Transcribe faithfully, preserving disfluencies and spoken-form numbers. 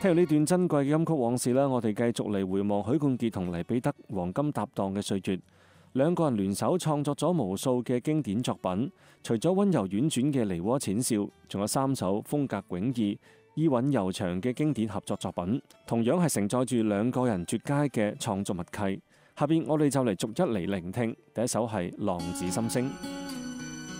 聽完呢段珍貴嘅音曲往事啦，我哋繼續嚟回望許冠傑同黎彼得黃金搭檔嘅歲月。兩個人聯手創作咗無數嘅經典作品，除咗溫柔婉轉嘅《梨渦淺笑》，仲有三首風格迥異、意韻悠長嘅經典合作作品，同樣係承載住兩個人絕佳嘅創作默契。下邊我哋就嚟逐一嚟聆聽，第一首係《浪子心聲》。